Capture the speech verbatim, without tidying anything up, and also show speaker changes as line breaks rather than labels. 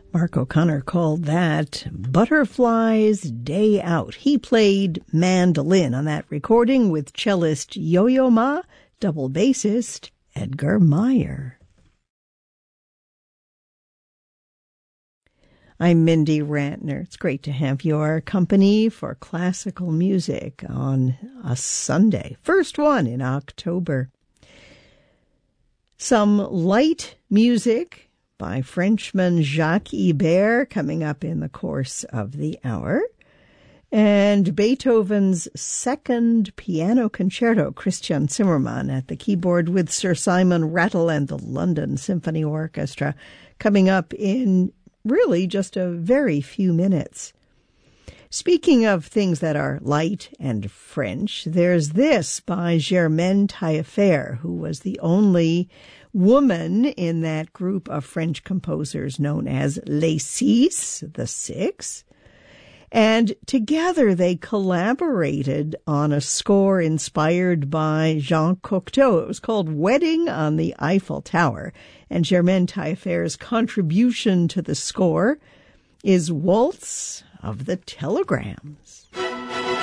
Mark O'Connor called that Butterfly's Day Out. He played mandolin on that recording with cellist Yo-Yo Ma, double bassist Edgar Meyer. I'm Mindy Rantner. It's great to have your company for classical music on a Sunday, first one in October. Some light music by Frenchman Jacques Ibert coming up in the course of the hour. And Beethoven's second piano concerto, Christian Zimmermann at the keyboard with Sir Simon Rattle and the London Symphony Orchestra, coming up in really just a very few minutes. Speaking of things that are light and French, there's this by Germaine Taillefer, who was the only woman in that group of French composers known as Les Six, the Six. And together they collaborated on a score inspired by Jean Cocteau. It was called Wedding on the Eiffel Tower. And Germaine Taillefer's contribution to the score is Waltz of the Telegrams.